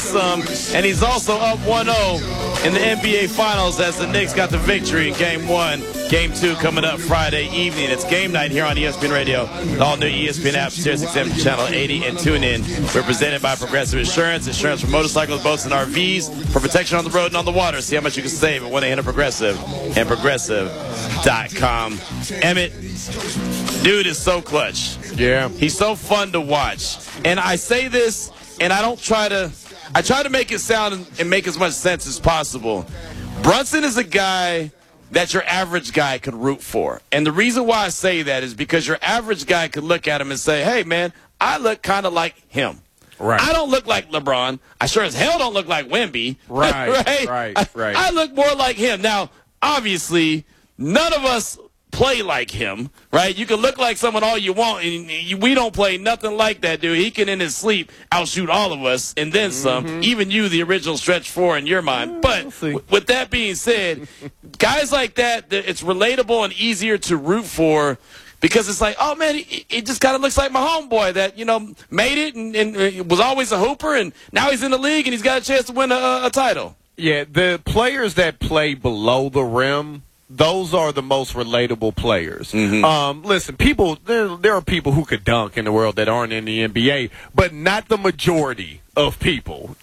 And he's also up 1-0 in the NBA Finals as the Knicks got the victory in Game 1. Game 2 coming up Friday evening. It's game night here on ESPN Radio, the all-new ESPN app, SiriusXM Channel 80, and tune in. We're presented by Progressive Insurance. Insurance for motorcycles, boats, and RVs for protection on the road and on the water. See how much you can save at 1-800-PROGRESSIVE and Progressive.com. Emmett, dude is so clutch. Yeah. He's so fun to watch. And I say this, and I try to make it sound and make as much sense as possible. Brunson is a guy that your average guy could root for. And the reason why I say that is because your average guy could look at him and say, hey, man, I look kind of like him. Right. I don't look like LeBron. I sure as hell don't look like Wemby. Right. I look more like him. Now, obviously, none of us play like him, right? You can look like someone all you want, and we don't play nothing like that, dude. He can, in his sleep, outshoot all of us, and then some. Even you, the original stretch four in your mind. But with that being said, guys like that, it's relatable and easier to root for because it's like, oh, man, it just kind of looks like my homeboy that, made it and was always a hooper, and now he's in the league, and he's got a chance to win a title. Yeah, the players that play below the rim, those are the most relatable players. Listen, there are people who could dunk in the world that aren't in the NBA, but not the majority of people,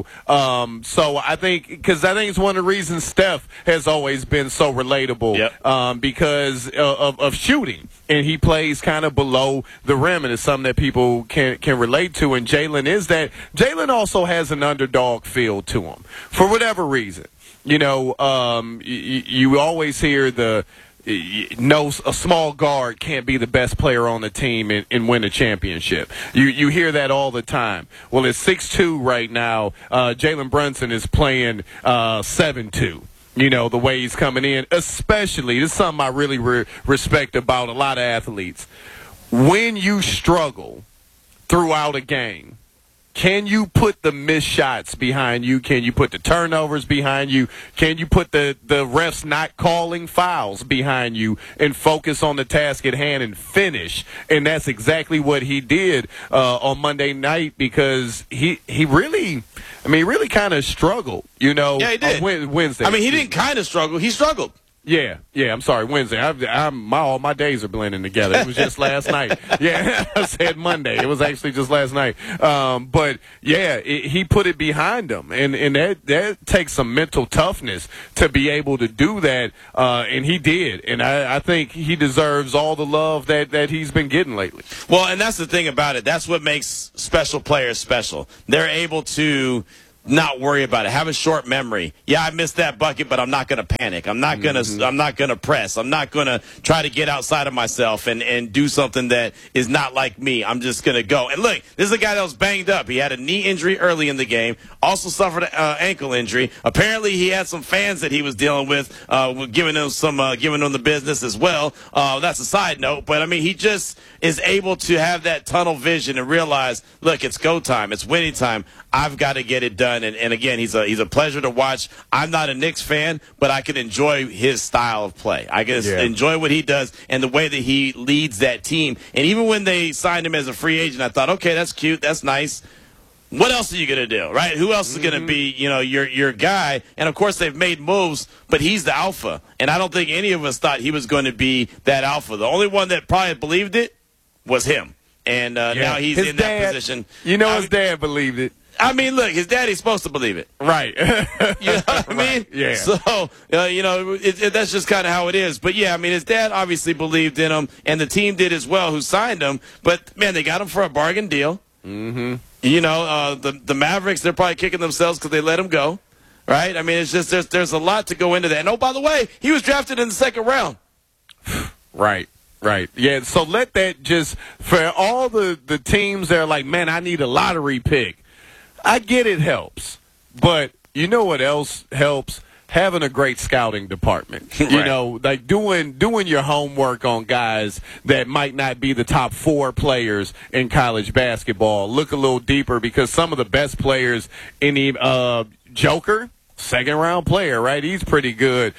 So I think it's one of the reasons Steph has always been so relatable, because of shooting, and he plays kind of below the rim, and it's something that people can relate to. And Jalen also has an underdog feel to him for whatever reason. You always hear a small guard can't be the best player on the team and win a championship. You hear that all the time. Well, at 6'2" right now, Jalen Brunson is playing 7'2". The way he's coming in, especially, this is something I really respect about a lot of athletes. When you struggle throughout a game, can you put the missed shots behind you? Can you put the turnovers behind you? Can you put the refs not calling fouls behind you and focus on the task at hand and finish? And that's exactly what he did on Monday night, because he really kind of struggled, Yeah, he did. On Wednesday. He didn't kind of struggle. He struggled. Yeah. I'm sorry, Wednesday. All my days are blending together. It was just last night. Yeah, I said Monday. It was actually just last night. But yeah, he put it behind him, and that takes some mental toughness to be able to do that. And he did, and I think he deserves all the love that he's been getting lately. Well, and that's the thing about it. That's what makes special players special. They're able to not worry about it. Have a short memory. Yeah, I missed that bucket, but I'm not going to panic. I'm not going to press. I'm not going to try to get outside of myself and do something that is not like me. I'm just going to go. And look, this is a guy that was banged up. He had a knee injury early in the game, also suffered an ankle injury. Apparently, he had some fans that he was dealing with, giving them the business as well. That's a side note, but he just is able to have that tunnel vision and realize, look, it's go time. It's winning time. I've got to get it done. And again, he's a pleasure to watch. I'm not a Knicks fan, but I can enjoy his style of play. I can enjoy what he does and the way that he leads that team. And even when they signed him as a free agent, I thought, okay, that's cute, that's nice. What else are you going to do, right? Who else is going to be, your guy? And, of course, they've made moves, but he's the alpha. And I don't think any of us thought he was going to be that alpha. The only one that probably believed it was him. And now he's in that position. His dad believed it. Look, his daddy's supposed to believe it. Right. You know what I mean? Yeah. So, that's just kind of how it is. But, yeah, his dad obviously believed in him, and the team did as well who signed him. But, man, they got him for a bargain deal. Mm-hmm. The Mavericks, they're probably kicking themselves because they let him go. Right? It's just there's a lot to go into that. And, oh, by the way, he was drafted in the second round. Right. Yeah, so let that just, for all the teams that are like, man, I need a lottery pick. I get it helps, but you know what else helps? Having a great scouting department. Right. Like doing your homework on guys that might not be the top 4 players in college basketball. Look a little deeper, because some of the best players in the Joker, second-round player, right? He's pretty good.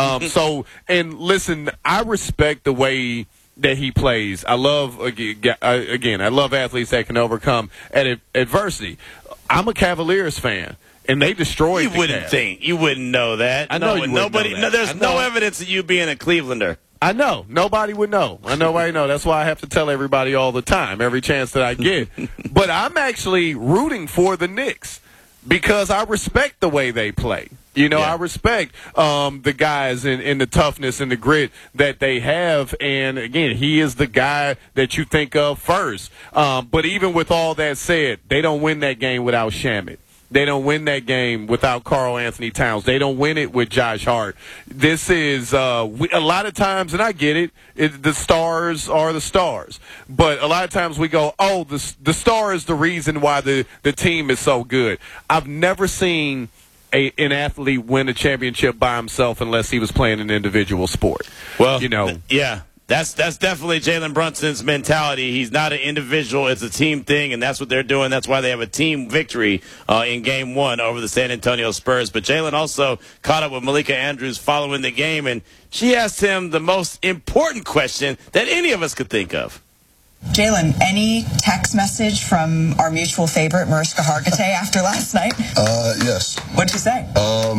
And listen, I respect the way that he plays. I love, again, I love athletes that can overcome adversity. I'm a Cavaliers fan, and they destroyed You the wouldn't Cavs. think. You wouldn't know that. I know you wouldn't nobody. know that. There's I know. no evidence of you being a Clevelander. I know. Nobody would know. Nobody know. That's why I have to tell everybody all the time, every chance that I get. But I'm actually rooting for the Knicks because I respect the way they play. You know, Yeah. I respect the guys in the toughness and the grit that they have. And, again, he is the guy that you think of first. But even with all that said, they don't win that game without Shamet. They don't win that game without Karl Anthony Towns. They don't win it with Josh Hart. This is a lot of times, and I get it, the stars are the stars. But a lot of times we go, oh, the star is the reason why the team is so good. I've never seen an athlete win a championship by himself unless he was playing an individual sport. Well, you know, yeah. That's definitely Jalen Brunson's mentality. He's not an individual. It's a team thing, and that's what they're doing. That's why they have a team victory in Game 1 over the San Antonio Spurs. But Jalen also caught up with Malika Andrews following the game, and she asked him the most important question that any of us could think of. Jalen, any text message from our mutual favorite, Mariska Hargitay, after last night? Yes. What'd you say?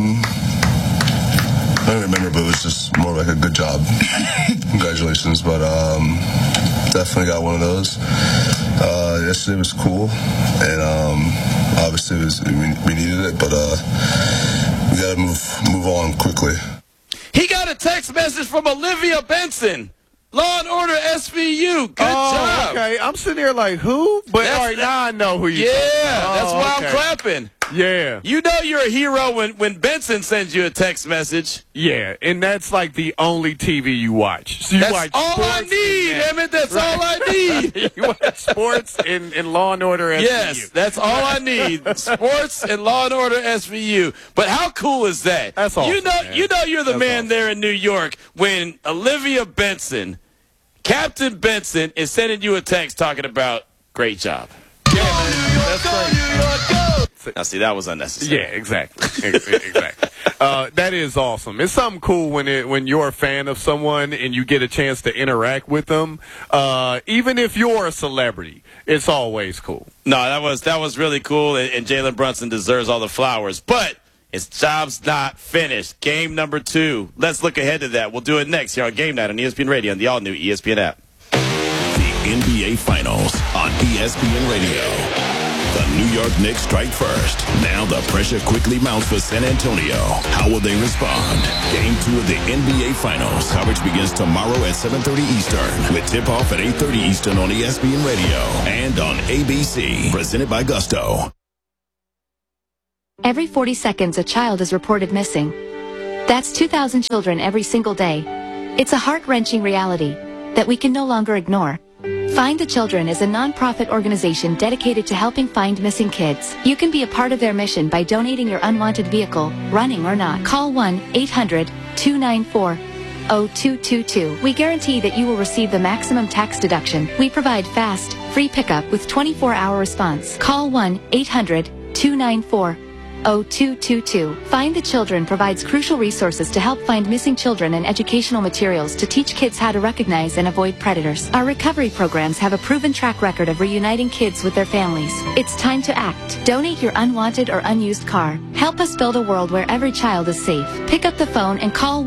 I don't remember, but it was just more like a good job. Congratulations, but definitely got one of those. Yesterday was cool, and obviously we needed it, but we got to move on quickly. He got a text message from Olivia Benson. Law and Order SVU. Good job. Okay, I'm sitting here like, who? But all right, now I know who you Yeah, are. that's why I'm clapping. Yeah. You know you're a hero when Benson sends you a text message. Yeah, and that's like the only TV you watch. So you That's watch all I sports need, and that. Emmett. That's all I need. You watch sports and Law and Order SVU. Yes, that's all I need. Sports and Law and Order SVU. But how cool is that? That's awesome, You know you're the That's man awesome. there in New York when Olivia Benson, Captain Benson, is sending you a text talking about great job. Yeah, man. That's great. Now, see, that was unnecessary. Yeah, exactly. Exactly. That is awesome. It's something cool when you're a fan of someone and you get a chance to interact with them. Even if you're a celebrity, it's always cool. No, that was really cool, and Jalen Brunson deserves all the flowers. But his job's not finished. Game number 2. Let's look ahead to that. We'll do it next here on Game Night on ESPN Radio and the all-new ESPN app. The NBA Finals on ESPN Radio. The New York Knicks strike first. Now the pressure quickly mounts for San Antonio. How will they respond? Game 2 of the NBA Finals. Coverage begins tomorrow at 7:30 Eastern with tip-off at 8:30 Eastern on ESPN Radio and on ABC. Presented by Gusto. Every 40 seconds, a child is reported missing. That's 2,000 children every single day. It's a heart-wrenching reality that we can no longer ignore. Find the Children is a non-profit organization dedicated to helping find missing kids. You can be a part of their mission by donating your unwanted vehicle, running or not. Call 1-800-294-0222. We guarantee that you will receive the maximum tax deduction. We provide fast, free pickup with 24-hour response. Call 1-800-294-0222. Find the Children provides crucial resources to help find missing children and educational materials to teach kids how to recognize and avoid predators. Our recovery programs have a proven track record of reuniting kids with their families. It's time to act. Donate your unwanted or unused car. Help us build a world where every child is safe. Pick up the phone and call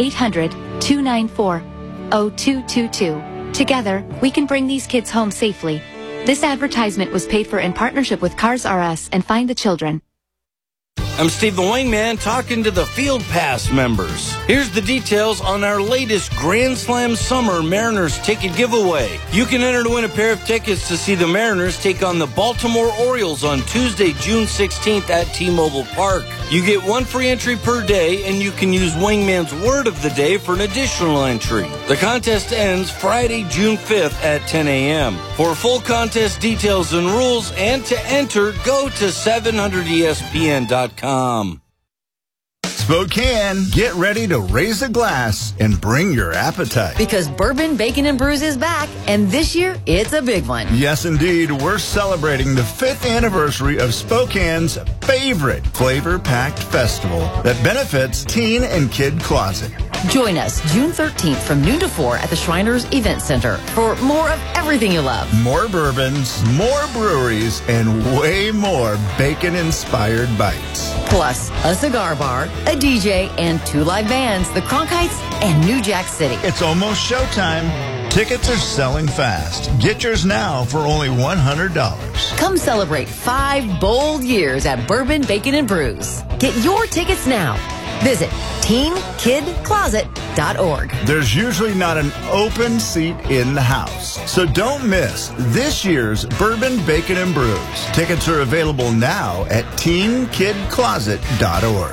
1-800-294-0222. Together, we can bring these kids home safely. This advertisement was paid for in partnership with Cars R Us and Find the Children. I'm Steve the Wingman talking to the Field Pass members. Here's the details on our latest Grand Slam Summer Mariners ticket giveaway. You can enter to win a pair of tickets to see the Mariners take on the Baltimore Orioles on Tuesday, June 16th at T-Mobile Park. You get one free entry per day, and you can use Wingman's Word of the Day for an additional entry. The contest ends Friday, June 5th at 10 a.m. For full contest details and rules and to enter, go to 700ESPN.com. Spokane, get ready to raise a glass and bring your appetite. Because Bourbon, Bacon, and Brews is back, and this year, it's a big one. Yes, indeed. We're celebrating the 5th anniversary of Spokane's favorite flavor-packed festival that benefits Teen and Kid Closet. Join us June 13th from noon to 4 at the Shriners Event Center for more of everything you love. More bourbons, more breweries, and way more bacon-inspired bites. Plus, a cigar bar, a DJ, and 2 live bands, the Cronkites and New Jack City. It's almost showtime. Tickets are selling fast. Get yours now for only $100. Come celebrate 5 bold years at Bourbon, Bacon, and Brews. Get your tickets now. Visit teenkidcloset.org. There's usually not an open seat in the house, so don't miss this year's Bourbon, Bacon, and Brews. Tickets are available now at teenkidcloset.org.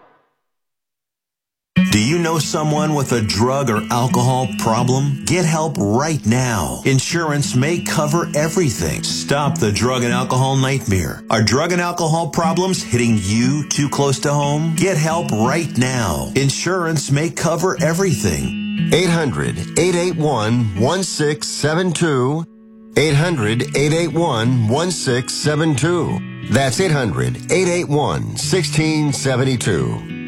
Do you know someone with a drug or alcohol problem? Get help right now. Insurance may cover everything. Stop the drug and alcohol nightmare. Are drug and alcohol problems hitting you too close to home? Get help right now. Insurance may cover everything. 800-881-1672. 800-881-1672. That's 800-881-1672.